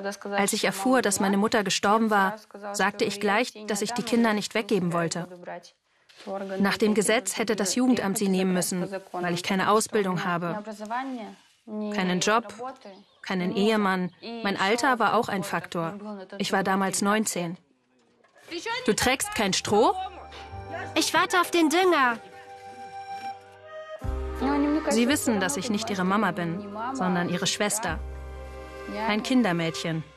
Als ich erfuhr, dass meine Mutter gestorben war, sagte ich gleich, dass ich die Kinder nicht weggeben wollte. Nach dem Gesetz hätte das Jugendamt sie nehmen müssen, weil ich keine Ausbildung habe, keinen Job, keinen Ehemann. Mein Alter war auch ein Faktor. Ich war damals 19. Du trägst kein Stroh? Ich warte auf den Dünger. Sie wissen, dass ich nicht ihre Mama bin, sondern ihre Schwester. Ein Kindermädchen.